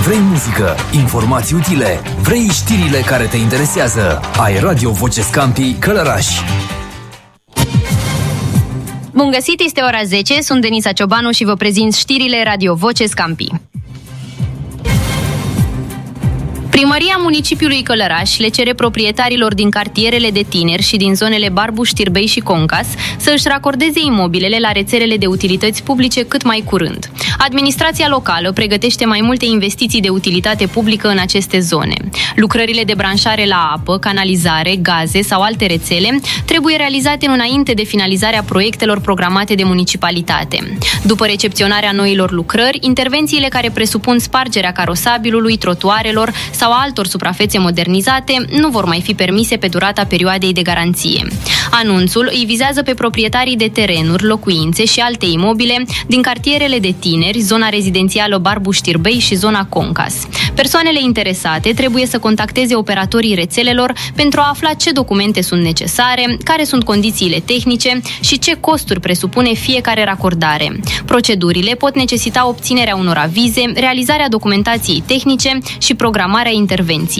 Vrei muzică, informații utile, vrei știrile care te interesează. Ai Radio Voce Scampi Călăraș. Bun găsit, este ora 10, sunt Denisa Ciobanu și vă prezint știrile Radio Voce Scampi. Primăria municipiului Călăraș le cere proprietarilor din cartierele de tineri și din zonele Barbu, Știrbei și Concas să își racordeze imobilele la rețelele de utilități publice cât mai curând. Administrația locală pregătește mai multe investiții de utilitate publică în aceste zone. Lucrările de branșare la apă, canalizare, gaze sau alte rețele trebuie realizate înainte de finalizarea proiectelor programate de municipalitate. După recepționarea noilor lucrări, intervențiile care presupun spargerea carosabilului, trotuarelor sau altor suprafețe modernizate nu vor mai fi permise pe durata perioadei de garanție. Anunțul îi vizează pe proprietarii de terenuri, locuințe și alte imobile din cartierele de tineri, zona rezidențială Barbu Știrbei și zona Concas. Persoanele interesate trebuie să contacteze operatorii rețelelor pentru a afla ce documente sunt necesare, care sunt condițiile tehnice și ce costuri presupune fiecare racordare. Procedurile pot necesita obținerea unor avize, realizarea documentației tehnice și programarea intervenției.